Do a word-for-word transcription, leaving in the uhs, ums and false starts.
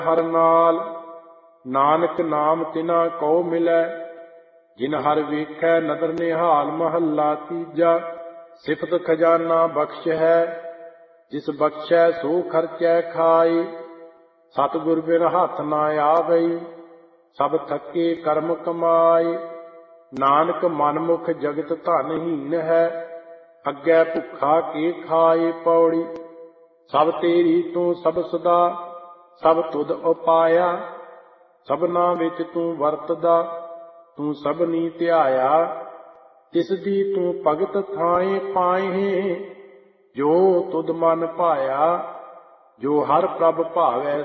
ਹਰ ਨਾਲ ਨਾਨਕ ਨਾਮ ਤਿਨਾ ਕਉ ਮਿਲੈ। ਜਿਨ ਹਰ ਵੇਖੈ ਨਦਰ ਨਿਹਾਲ। ਮਹੱਲਾ ਤੀਜਾ। ਸਿਫਤ ਖਜ਼ਾਨਾ ਬਖਸ਼ ਹੈ, ਜਿਸ ਬਖਸ਼ੈ ਸੋ ਖਰਚੈ ਖਾਏ। ਸਤਿਗੁਰ ਬਿਨ ਹੱਥ ਨਾ ਆਵਈ, ਸਭ ਥੱਕੇ ਕਰਮ ਕਮਾਏ। ਨਾਨਕ ਮਨਮੁਖ ਜਗਤ ਧਨਹੀਨ ਹੈ, ਅੱਗੇ ਭੁੱਖਾ ਕੇ ਖਾਏ। ਪੌੜੀ। ਸਭ ਤੇਰੀ ਤੂੰ ਸਭ ਸਦਾ, ਸਭ ਤੁਧ ਉਪਾਇਆ। ਸਭਨਾ ਵਿੱਚ ਤੂੰ ਵਰਤਦਾ, ਤੂੰ ਸਭਨੀ ਧਿਆਇਆ। ਤਿਸ ਦੀ ਤੂੰ ਭਗਤ ਥਾਏ ਪਾਏ, ਜੋ ਤੁਧ ਮਨ ਭਾਇਆ। ਜੋ ਹਰ ਪ੍ਰਭ ਭਾਵੈ